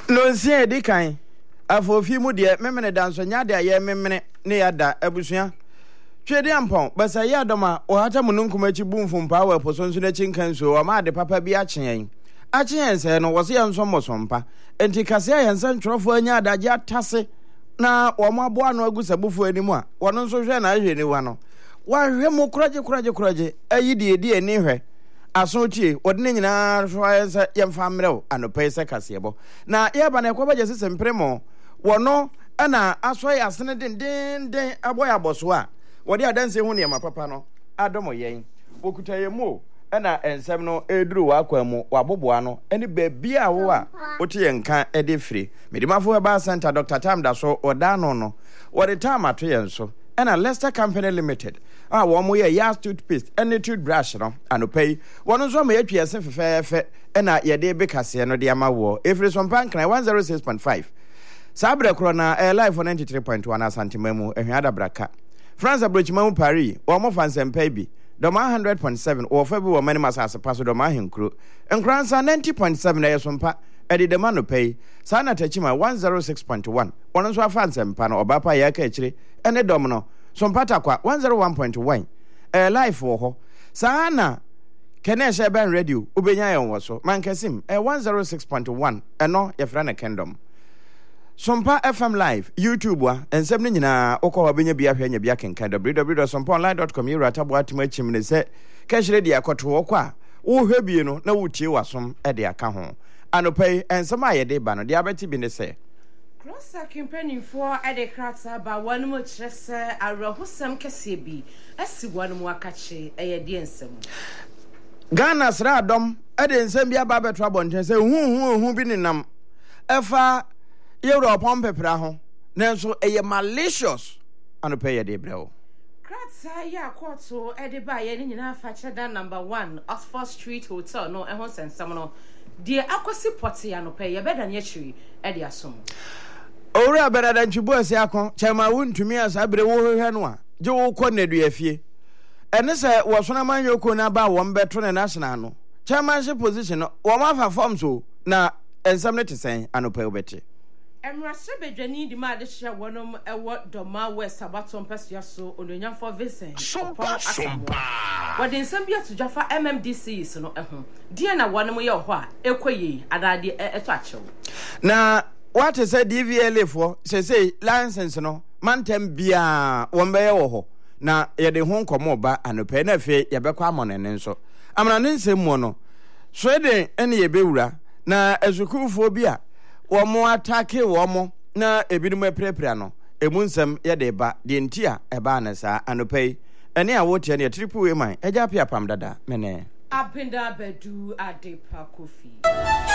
No see di kan afofi mu de memene danso nya de aye memene ne yada abusua twede ampon basa ye adoma o hata mununkum achi bumfum pawa posonso na chinkan so o ma de papa bi achen se no wo se yenso mosompa enti kase yense ntwrofo anya adage atase na wo mo aboa no agusabufu animu a wono nso hwe na ahwe ni wa no wa hwe mu kuraje ayi de ani hwe aso tie wodne nyina hwa se yemfa mrew anopai se kasebo na ye ba na ekwabaje se sempremo wono ana aso ya asene den aboya boso a wode adanse hu ne ma papa no adomo yen okuta yemu ana ensem no eduru wa kwamu waboboa no eni baabia wo a wote yenka ede firi medimafo heba center Dr. Tam da so oda no wode Tam ato yenso ana Leicester Company Limited wo mo ye Yas toothpaste any toothbrush no anopai wono nso ma yatwa ese fefefe ana yede bekase no de amawo efiri so mpankan 106.5 sabre kro na live for 93.1 asantimamu ehwada braka France abrochimamu Paris wo mo fansempa bi Doma 100.7 or February or many masas paso doma hinkru and Cransa 90.7 ayasumpa edi de manu pay sana tachima 106.1 one so fans and pano or bapa yaka chiri and a domino some patakwa 101.1 life for ho sana Kenesha Ben Radio ubenya was so mankasim 106.1 and no yafrana kingdom Sompa FM Live, YouTube wa, and seven nyina oko wabenya bia hwanya bia kenka www.somponline.com yirata atima chimne se kashire dia koto okwa wo hwebie no na wutie wasom e de aka ho anopai ensema ye de ba no de abeti bi ne se cross campaigning for e de kratsa ba wanu mo kyerese arahosam kese bi asi wanu mo akache e ye de ensem Ghana sra adom e de ensem bia ba beto abonten se hu bi ninam efa Europe on pepra ho nanso eye malicious anope ye de breo kratsa ya kwoto e de ba ye ni nyina fa cheda number 1 Oxford Street Hotel no e ho sensam no de akosi poti anope ye beda ne chiri e de asom owura berada ntwibo asi akon chema wuntumi asa bre wo hwehwe no a je wo kɔ na duafie ene se wo sona manyoko na ba wo mbeto ne national no chairmanship position no wo ma fa form so na ensam ne tesen anope obeti Emrashe bedwani di ma de hye wonom ewo Doma West Abaton Pesua so ononya for Vincent Sompa wode nsam bia to dwafa MMDC so no eho die na wonom ye ho a ekoyi adade eto achew na what is a DVLA for say license no mantem bia wombe wo ho na ye de ho nkomo ba anope na fe ye bekwa amonene nso amana ne nsem mo no so de ene ye bewura na ezukufo bia womo atake womo na ebinumu eprepra no emu nsem ye de ba de ntia eba na sa anopai ene a wote ne triple way man eja pia pam dada mene apenda bedu adepa kofi